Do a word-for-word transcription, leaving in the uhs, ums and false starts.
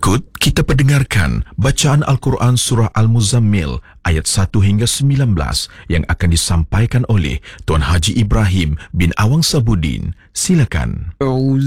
Berikut kita pendengarkan bacaan Al-Quran Surah Al-Muzammil ayat satu hingga sembilan belas yang akan disampaikan oleh Tuan Haji Ibrahim bin Awang Sabudin. Silakan.